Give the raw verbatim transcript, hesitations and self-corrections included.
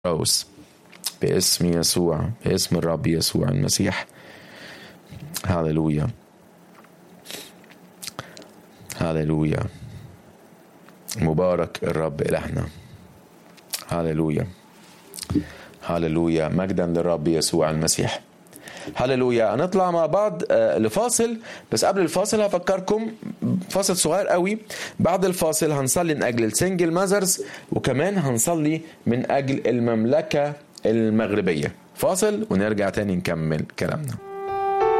روس باسم يسوع، باسم الرب يسوع المسيح. هاليلويا هاليلويا. مبارك الرب إلهنا. هاليلويا هاليلويا. مجدا للرب يسوع المسيح. هاليلويا. هنطلع مع بعض لفاصل، بس قبل الفاصل هفكركم فاصل صغير قوي. بعد الفاصل هنصلي من أجل السنجل ماذرز، وكمان هنصلي من أجل المملكة المغربية. فاصل ونرجع تاني نكمل كلامنا.